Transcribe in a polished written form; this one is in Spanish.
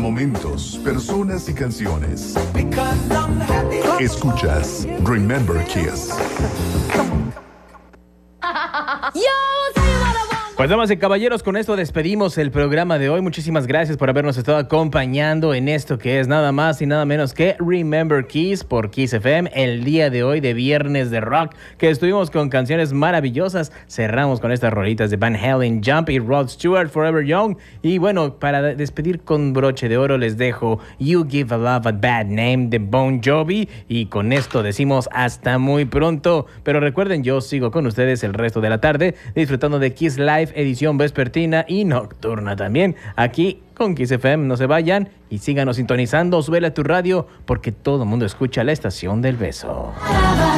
momentos, personas y canciones. Escuchas Remember Kiss. Pues damas y caballeros, con esto despedimos el programa de hoy. Muchísimas gracias por habernos estado acompañando en esto que es nada más y nada menos que Remember Kiss por Kiss FM. El día de hoy de Viernes de Rock, que estuvimos con canciones maravillosas. Cerramos con estas rolitas de Van Halen, Jump y Rod Stewart, Forever Young. Y bueno, para despedir con broche de oro les dejo You Give a Love a Bad Name de Bon Jovi. Y con esto decimos hasta muy pronto. Pero recuerden, yo sigo con ustedes el resto de la tarde disfrutando de Kiss Live, edición vespertina y nocturna también, aquí con Kiss FM. No se vayan y síganos sintonizando. Súbele a tu radio porque todo el mundo escucha la estación del beso.